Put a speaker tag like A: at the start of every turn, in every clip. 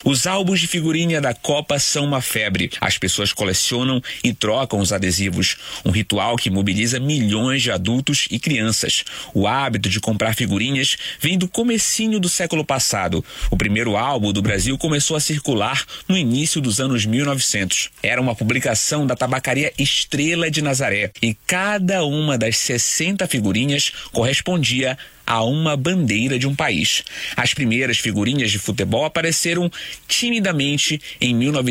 A: Os álbuns de figurinha da Copa são uma febre. As pessoas colecionam e trocam os adesivos. Um ritual que mobiliza milhões de adultos e crianças. O hábito de comprar figurinhas vem do comecinho do século passado. O primeiro álbum do Brasil começou a circular no início dos anos 1900. Era uma publicação da tabacaria Estrela de Nazaré. E cada uma das 60 figurinhas correspondia a uma bandeira de um país. As primeiras figurinhas de futebol apareceram timidamente em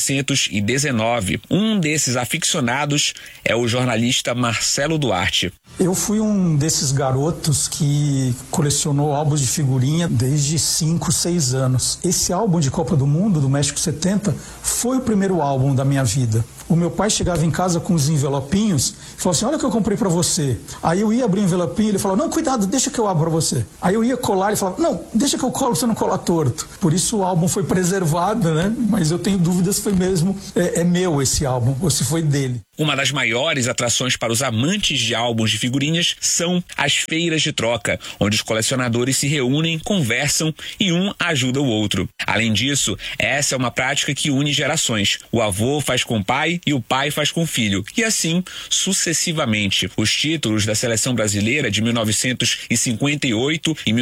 A: 1919. Um desses aficionados é o jornalista Marcelo Duarte.
B: Eu fui um desses garotos que colecionou álbuns de figurinha desde 5, 6 anos. Esse álbum de Copa do Mundo, do México 70, foi o primeiro álbum da minha vida. O meu pai chegava em casa com os envelopinhos e falou assim, olha o que eu comprei pra você. Aí eu ia abrir o envelopinho e ele falou, não, cuidado, deixa que eu abro pra você. Aí eu ia colar e ele falava, não, deixa que eu colo, você não cola torto. Por isso o álbum foi preservado, né? Mas eu tenho dúvidas se foi mesmo, é meu esse álbum, ou se foi dele.
A: Uma das maiores atrações para os amantes de álbuns de figurinhas são as feiras de troca, onde os colecionadores se reúnem, conversam e um ajuda o outro. Além disso, essa é uma prática que une gerações. O avô faz com o pai e o pai faz com o filho, e assim sucessivamente. Os títulos da seleção brasileira de 1958 e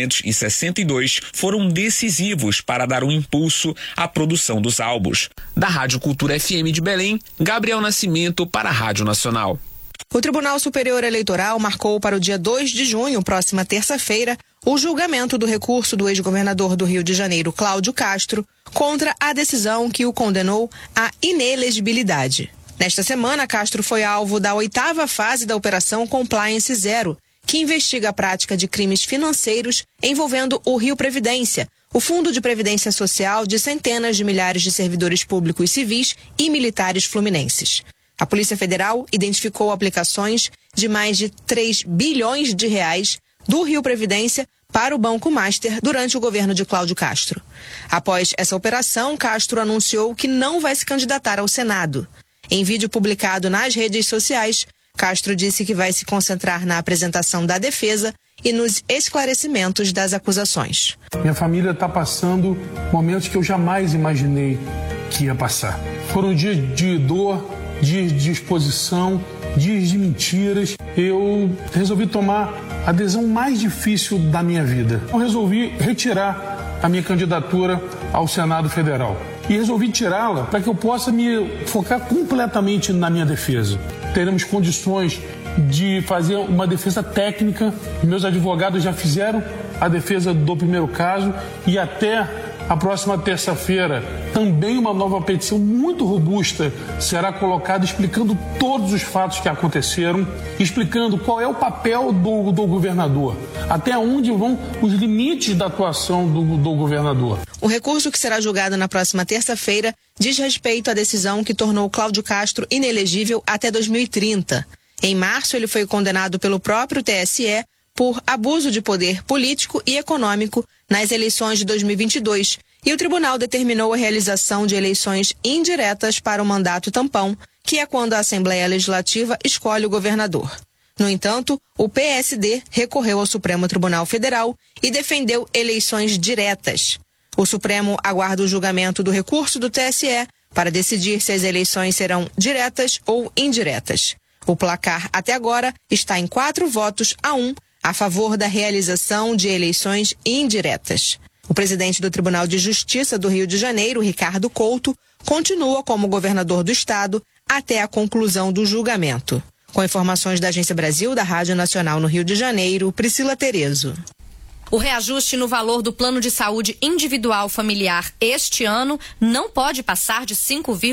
A: 1962 foram decisivos para dar um impulso à produção dos álbuns. Da Rádio Cultura FM de Belém, Gabriel Nascimento para a Rádio Nacional.
C: O Tribunal Superior Eleitoral marcou para o dia 2 de junho, próxima terça-feira, o julgamento do recurso do ex-governador do Rio de Janeiro, Cláudio Castro, contra a decisão que o condenou à inelegibilidade. Nesta semana, Castro foi alvo da 8ª fase da Operação Compliance Zero, que investiga a prática de crimes financeiros envolvendo o Rio Previdência, o Fundo de Previdência Social de centenas de milhares de servidores públicos civis e militares fluminenses. A Polícia Federal identificou aplicações de mais de 3 bilhões de reais do Rio Previdência para o Banco Master durante o governo de Cláudio Castro. Após essa operação, Castro anunciou que não vai se candidatar ao Senado. Em vídeo publicado nas redes sociais, Castro disse que vai se concentrar na apresentação da defesa e nos esclarecimentos das acusações.
D: Minha família está passando momentos que eu jamais imaginei que ia passar. Foram dias de dor, dias de exposição, dias de mentiras. Eu resolvi tomar a decisão mais difícil da minha vida. Eu resolvi retirar a minha candidatura ao Senado Federal. E resolvi tirá-la para que eu possa me focar completamente na minha defesa. Teremos condições de fazer uma defesa técnica. Meus advogados já fizeram a defesa do primeiro caso e até a próxima terça-feira também uma nova petição muito robusta será colocada explicando todos os fatos que aconteceram, explicando qual é o papel do governador, até onde vão os limites da atuação do governador.
C: O recurso que será julgado na próxima terça-feira diz respeito à decisão que tornou Cláudio Castro inelegível até 2030. Em março, ele foi condenado pelo próprio TSE por abuso de poder político e econômico nas eleições de 2022, e o tribunal determinou a realização de eleições indiretas para o mandato tampão, que é quando a Assembleia Legislativa escolhe o governador. No entanto, o PSD recorreu ao Supremo Tribunal Federal e defendeu eleições diretas. O Supremo aguarda o julgamento do recurso do TSE para decidir se as eleições serão diretas ou indiretas. O placar até agora está em 4-1 a favor da realização de eleições indiretas. O presidente do Tribunal de Justiça do Rio de Janeiro, Ricardo Couto, continua como governador do estado até a conclusão do julgamento. Com informações da Agência Brasil, da Rádio Nacional no Rio de Janeiro, Priscila Terezo.
E: O reajuste no valor do plano de saúde individual familiar este ano não pode passar de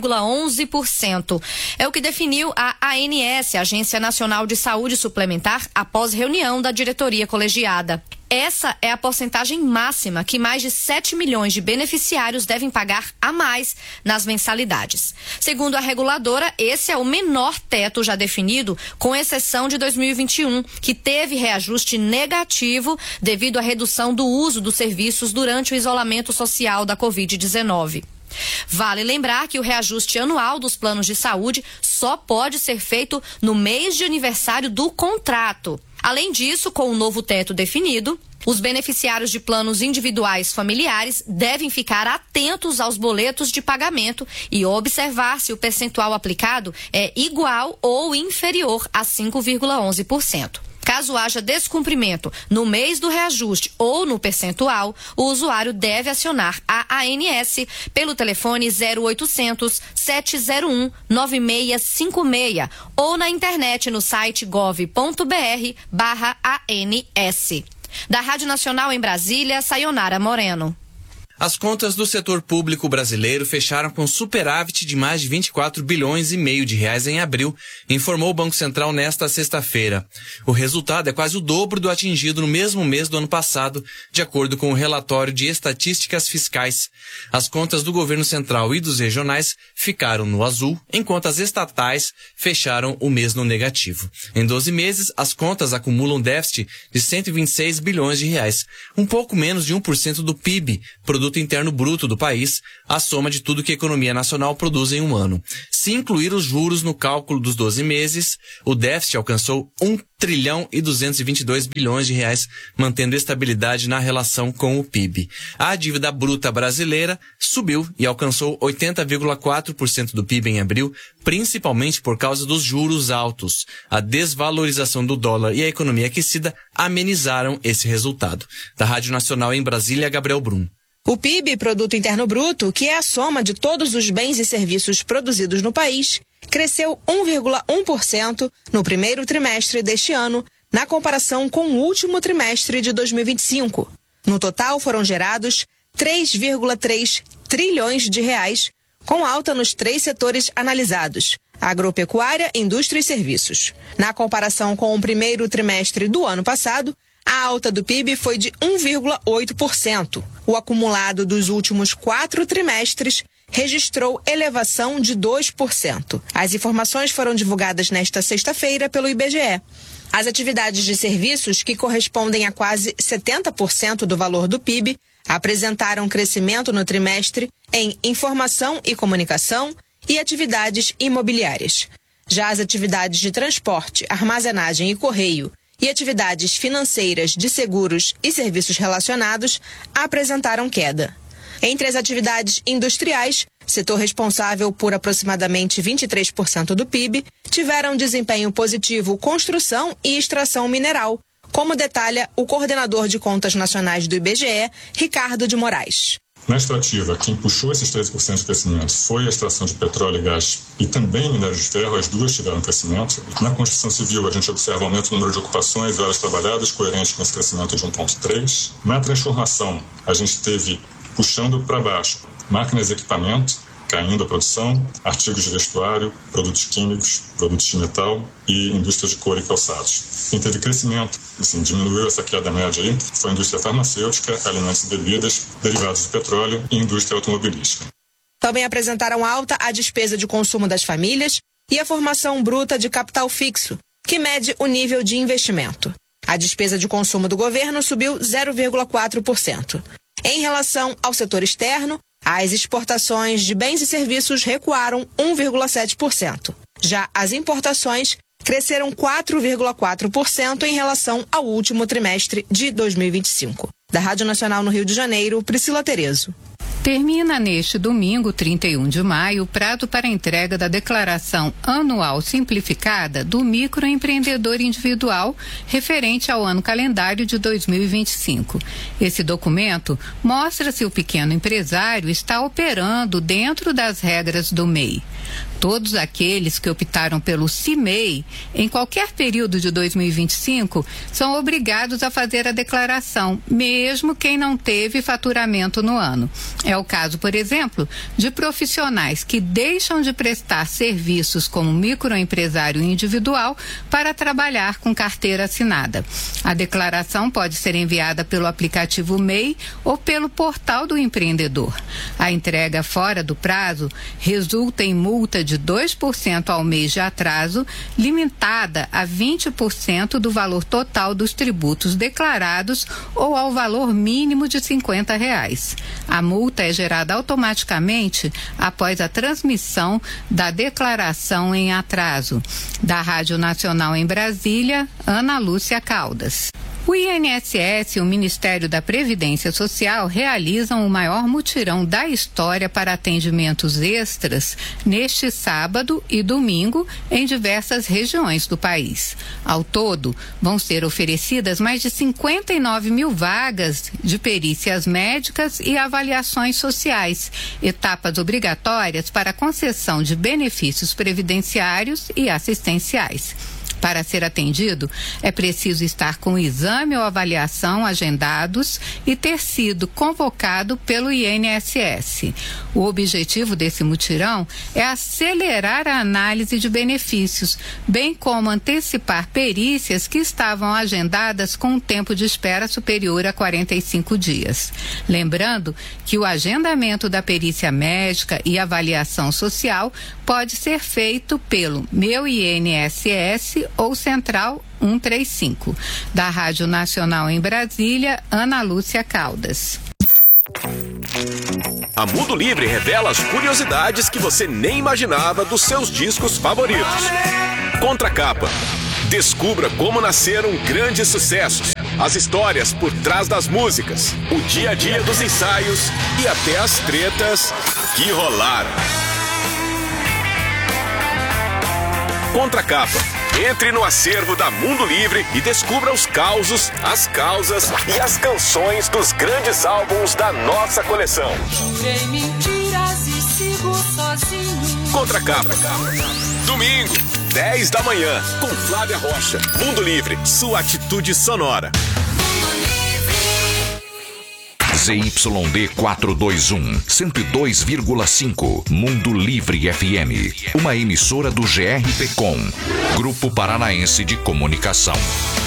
E: 5,11%. É o que definiu a ANS, Agência Nacional de Saúde Suplementar, após reunião da diretoria colegiada. Essa é a porcentagem máxima que mais de 7 milhões de beneficiários devem pagar a mais nas mensalidades. Segundo a reguladora, esse é o menor teto já definido, com exceção de 2021, que teve reajuste negativo devido à redução do uso dos serviços durante o isolamento social da Covid-19. Vale lembrar que o reajuste anual dos planos de saúde só pode ser feito no mês de aniversário do contrato. Além disso, com o novo teto definido, Os beneficiários de planos individuais familiares devem ficar atentos aos boletos de pagamento e observar se o percentual aplicado é igual ou inferior a 5,11%. Caso haja descumprimento no mês do reajuste ou no percentual, o usuário deve acionar a ANS pelo telefone 0800 701 9656 ou na internet no site gov.br/ANS. Da Rádio Nacional em Brasília, Sayonara Moreno.
F: As contas do setor público brasileiro fecharam com superávit de mais de 24 bilhões e meio de reais em abril, informou o Banco Central nesta sexta-feira. O resultado é quase o dobro do atingido no mesmo mês do ano passado, de acordo com o relatório de estatísticas fiscais. As contas do governo central e dos regionais ficaram no azul, enquanto as estatais fecharam o mês no negativo. Em 12 meses, as contas acumulam déficit de 126 bilhões de reais, um pouco menos de 1% do PIB, Produto Interno Bruto do país, a soma de tudo que a economia nacional produz em um ano. Se incluir os juros no cálculo dos 12 meses, o déficit alcançou 1 trilhão e 222 bilhões de reais, mantendo estabilidade na relação com o PIB. A dívida bruta brasileira subiu e alcançou 80,4% do PIB em abril, principalmente por causa dos juros altos. A desvalorização do dólar e a economia aquecida amenizaram esse resultado. Da Rádio Nacional em Brasília, Gabriel Brum.
C: O PIB, Produto Interno Bruto, que é a soma de todos os bens e serviços produzidos no país, cresceu 1,1% no primeiro trimestre deste ano, na comparação com o último trimestre de 2025. No total, foram gerados 3,3 trilhões de reais, com alta nos 3 setores analisados: agropecuária, indústria e serviços. Na comparação com o primeiro trimestre do ano passado, a alta do PIB foi de 1,8%. O acumulado dos últimos 4 trimestres registrou elevação de 2%. As informações foram divulgadas nesta sexta-feira pelo IBGE. As atividades de serviços, que correspondem a quase 70% do valor do PIB, apresentaram crescimento no trimestre em informação e comunicação e atividades imobiliárias. Já as atividades de transporte, armazenagem e correio e atividades financeiras de seguros e serviços relacionados apresentaram queda. Entre as atividades industriais, setor responsável por aproximadamente 23% do PIB, tiveram desempenho positivo construção e extração mineral, como detalha o coordenador de contas nacionais do IBGE, Ricardo de Moraes.
G: Na extrativa, quem puxou esses 13% de crescimento foi a extração de petróleo e gás e também minério de ferro, as duas tiveram crescimento. Na construção civil, a gente observa aumento no número de ocupações e horas trabalhadas, coerente com esse crescimento de 1,3%. Na transformação, a gente teve puxando para baixo máquinas e equipamento, caindo a produção, artigos de vestuário, produtos químicos, produtos de metal e indústria de couro e calçados. Quem teve crescimento, diminuiu essa queda média aí, foi a indústria farmacêutica, alimentos e bebidas, derivados do petróleo e indústria automobilística.
C: Também apresentaram alta a despesa de consumo das famílias e a formação bruta de capital fixo, que mede o nível de investimento. A despesa de consumo do governo subiu 0,4%. Em relação ao setor externo, as exportações de bens e serviços recuaram 1,7%. Já as importações cresceram 4,4% em relação ao último trimestre de 2025. Da Rádio Nacional no Rio de Janeiro, Priscila Terezo.
H: Termina neste domingo, 31 de maio, o prazo para a entrega da declaração anual simplificada do microempreendedor individual referente ao ano calendário de 2025. Esse documento mostra se o pequeno empresário está operando dentro das regras do MEI. Todos aqueles que optaram pelo CIMEI em qualquer período de 2025 são obrigados a fazer a declaração, mesmo quem não teve faturamento no ano. É o caso, por exemplo, de profissionais que deixam de prestar serviços como microempresário individual para trabalhar com carteira assinada. A declaração pode ser enviada pelo aplicativo MEI ou pelo portal do empreendedor. A entrega fora do prazo resulta em multa de 2% ao mês de atraso, limitada a 20% do valor total dos tributos declarados ou ao valor mínimo de R$50. A multa é gerada automaticamente após a transmissão da declaração em atraso. Da Rádio Nacional em Brasília, Ana Lúcia Caldas. O INSS e o Ministério da Previdência Social realizam o maior mutirão da história para atendimentos extras neste sábado e domingo em diversas regiões do país. Ao todo, vão ser oferecidas mais de 59 mil vagas de perícias médicas e avaliações sociais, etapas obrigatórias para concessão de benefícios previdenciários e assistenciais. Para ser atendido, é preciso estar com o exame ou avaliação agendados e ter sido convocado pelo INSS. O objetivo desse mutirão é acelerar a análise de benefícios, bem como antecipar perícias que estavam agendadas com um tempo de espera superior a 45 dias. Lembrando que o agendamento da perícia médica e avaliação social pode ser feito pelo Meu INSS ou Central 135. Da Rádio Nacional em Brasília, Ana Lúcia Caldas.
I: A Mundo Livre revela as curiosidades que você nem imaginava dos seus discos favoritos. Contracapa. Descubra como nasceram grandes sucessos, as histórias por trás das músicas, o dia a dia dos ensaios e até as tretas que rolaram. Contracapa. Entre no acervo da Mundo Livre e descubra os causos, as causas e as canções dos grandes álbuns da nossa coleção.
J: Jurei mentiras e sigo sozinho.
I: Contracapa. Domingo, 10 da manhã, com Flávia Rocha. Mundo Livre, sua atitude sonora.
K: ZYD 421, 102,5. Mundo Livre FM. Uma emissora do GRPcom, Grupo Paranaense de Comunicação.